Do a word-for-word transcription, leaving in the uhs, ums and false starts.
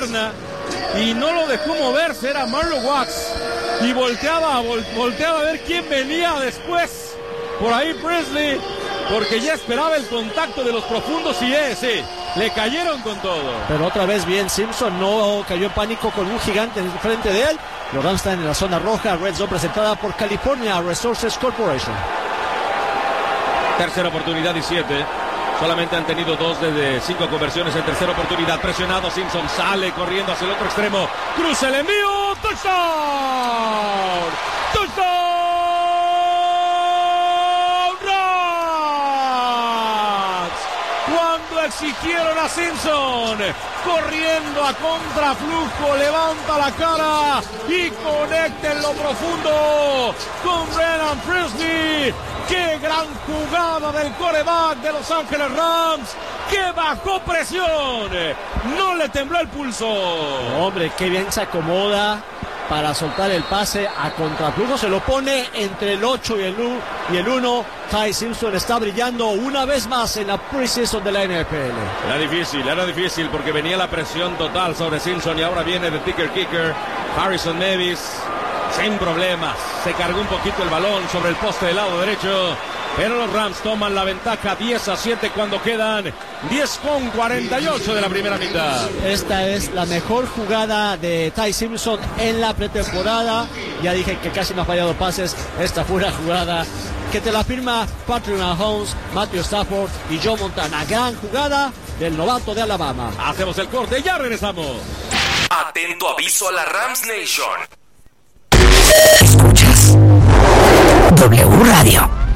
pierna y no lo dejó moverse, era Marlon Wax. Y volteaba, vol- volteaba a ver quién venía después. Por ahí Presley, porque ya esperaba el contacto de los profundos y eh, sí, le cayeron con todo. Pero otra vez bien, Simpson no cayó en pánico con un gigante en frente de él. Los Rams están en la zona roja, Red Zone presentada por California Resources Corporation. Tercera oportunidad y siete. Solamente han tenido dos desde cinco conversiones en tercera oportunidad. Presionado, Simpson sale corriendo hacia el otro extremo. Cruza el envío. ¡Touchdown! ¡Touchdown! ¡Rams! Cuando exigieron a Simpson, corriendo a contraflujo, levanta la cara y conecta en lo profundo con Brennan Presley. ¡Qué gran jugada del quarterback de Los Ángeles Rams! ¡Que bajó presión! No le tembló el pulso. Hombre, qué bien se acomoda para soltar el pase a contraflujo. Se lo pone entre el ocho y el, y el uno. Ty Simpson está brillando una vez más en la preseason de la N F L. Era difícil, era difícil porque venía la presión total sobre Simpson y ahora viene de ticker kicker Harrison Davis. Sin problemas, se cargó un poquito el balón sobre el poste del lado derecho, pero los Rams toman la ventaja diez a siete cuando quedan diez con cuarenta y ocho de la primera mitad. Esta es la mejor jugada de Ty Simpson en la pretemporada. Ya dije que casi no ha fallado pases. Esta fue una jugada que te la firma Patrick Mahomes, Matthew Stafford y Joe Montana. Gran jugada del novato de Alabama. Hacemos el corte y ya regresamos. Atento aviso a la Rams Nation. Escuchas W Radio.